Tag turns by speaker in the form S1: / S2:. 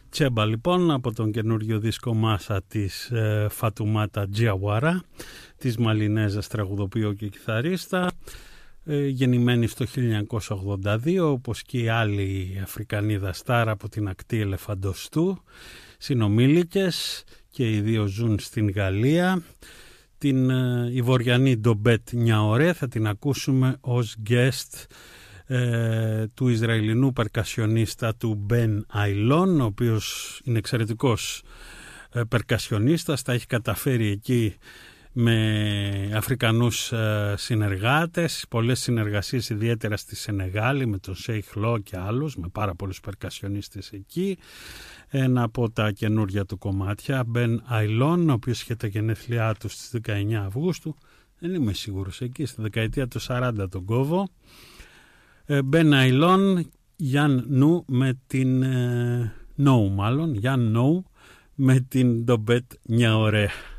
S1: Τσέμπα λοιπόν από τον καινούριο δίσκο Μάσα της Φατουμάτα Τζιαουάρα, της Μαλινέζας τραγουδοποιό και κιθαρίστα, γεννημένη στο 1982 όπως και οι άλλοι Αφρικανίδα στάρ από την ακτή Ελεφαντοστού, συνομήλικες και οι δύο ζουν στην Γαλλία. Την Ιβοριανή Ντομπέτ Νιαορέ θα την ακούσουμε ως guest του Ισραηλινού περκασιονίστα του Μπεν Αιλόν, ο οποίος είναι εξαιρετικός περκασιονίστας, τα έχει καταφέρει εκεί με Αφρικανούς συνεργάτες, πολλές συνεργασίες ιδιαίτερα στη Σενεγάλη με τον Σέιχ Λό και άλλους, με πάρα πολλούς περκασιονίστες εκεί. Ένα από τα καινούργια του κομμάτια, Μπεν Αιλόν, ο οποίος είχε τα γενέθλιά του στις 19 Αυγούστου, δεν είμαι σίγουρος, εκεί στη δεκαετία του 40 τον κόβω. Μπεν Αιλόν, Γιάν Νου με την Νόου μάλλον, Γιάν Νόου με την Ντομπέτ Νιαορέ.